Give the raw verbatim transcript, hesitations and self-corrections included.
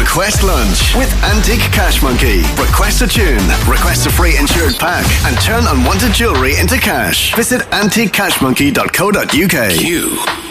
Request lunch with Antique Cash Monkey. Request a tune, request a free insured pack, and turn unwanted jewellery into cash. Visit antique cash monkey dot co dot uk. Q